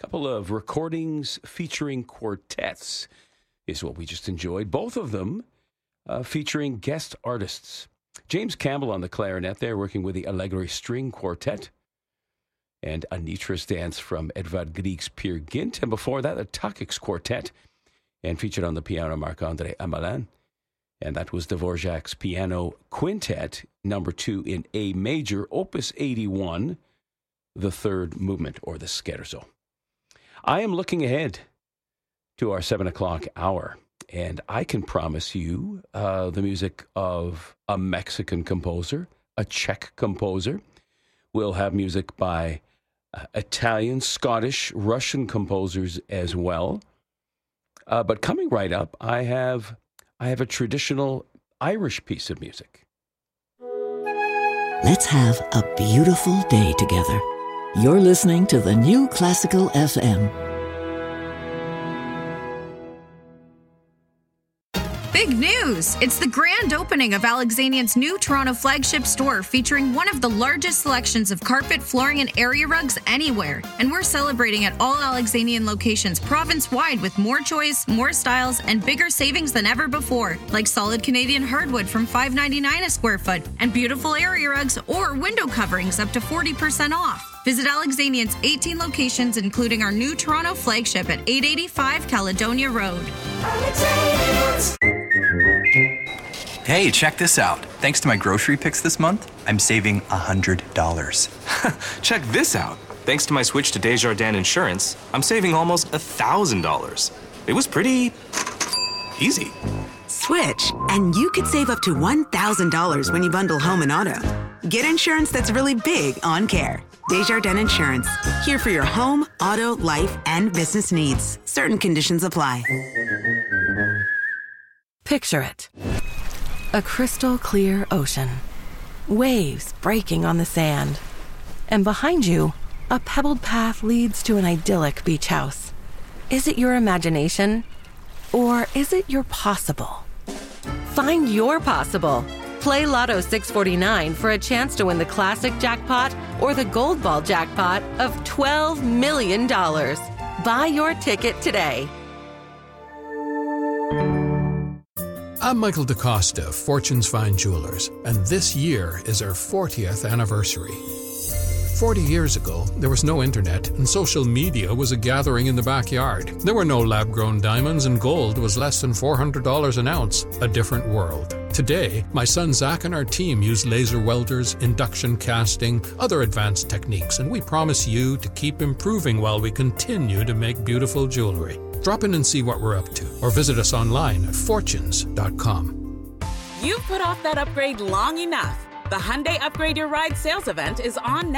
couple of recordings featuring quartets is what we just enjoyed. Both of them featuring guest artists. James Campbell on the clarinet there, working with the Allegri String Quartet. And Anitra's Dance from Edvard Grieg's Peer Gynt. And before that, the Takix Quartet. And featured on the piano, Marc-André Amalin. And that was Dvorak's Piano Quintet, number 2 in A major, opus 81, the third movement, or the scherzo. I am looking ahead to our 7 o'clock hour, and I can promise you the music of a Mexican composer, a Czech composer. We'll have music by Italian, Scottish, Russian composers as well. But coming right up, I have a traditional Irish piece of music. Let's have a beautiful day together. You're listening to the New Classical FM. Big news! It's the grand opening of Alexanian's new Toronto flagship store featuring one of the largest selections of carpet, flooring, and area rugs anywhere. And we're celebrating at all Alexanian locations province-wide with more choice, more styles, and bigger savings than ever before, like solid Canadian hardwood from $5.99 a square foot, and beautiful area rugs or window coverings up to 40% off. Visit Alexanian's 18 locations, including our new Toronto flagship at 885 Caledonia Road. Hey, check this out. Thanks to my grocery picks this month, I'm saving $100. Check this out. Thanks to my switch to Desjardins Insurance, I'm saving almost $1,000. It was pretty easy. Switch, and you could save up to $1,000 when you bundle home and auto. Get insurance that's really big on care. Desjardins Insurance. Here for your home, auto, life, and business needs. Certain conditions apply. Picture it. A crystal clear ocean. Waves breaking on the sand. And behind you, a pebbled path leads to an idyllic beach house. Is it your imagination? Or is it your possible? Find your possible. Play Lotto 649 for a chance to win the classic jackpot or the gold ball jackpot of $12 million. Buy your ticket today. I'm Michael DaCosta of Fortune's Fine Jewelers, and this year is our 40th anniversary. 40 years ago, there was no internet, and social media was a gathering in the backyard. There were no lab-grown diamonds, and gold was less than $400 an ounce. A different world. Today, my son Zach and our team use laser welders, induction casting, other advanced techniques, and we promise you to keep improving while we continue to make beautiful jewelry. Drop in and see what we're up to, or visit us online at fortunes.com. You've put off that upgrade long enough. The Hyundai Upgrade Your Ride sales event is on now.